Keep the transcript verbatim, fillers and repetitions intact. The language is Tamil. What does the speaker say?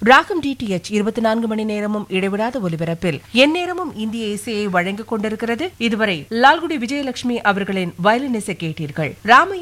ராகம் டிடிஎச் இருபத்தி நான்கு மணி நேரமும் இடைவிடாத ஒலிபரப்பில் எந்நேரமும் இந்திய இசையை வழங்கிக் கொண்டிருக்கிறது. இதுவரை லால்குடி விஜயலட்சுமி அவர்களின் வயலின் இசை கேட்டீர்கள். ராமையா